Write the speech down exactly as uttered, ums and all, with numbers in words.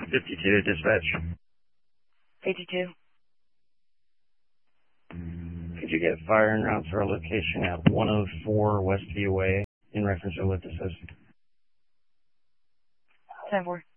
fifty-two, dispatch. fifty-two. Could you get fire en route to our location at one oh four Westview Way in reference to what this is? ten four.